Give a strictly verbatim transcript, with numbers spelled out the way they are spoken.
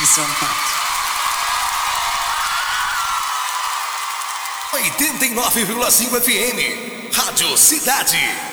Isolado. oitenta e nove vírgula cinco F M, Rádio Cidade.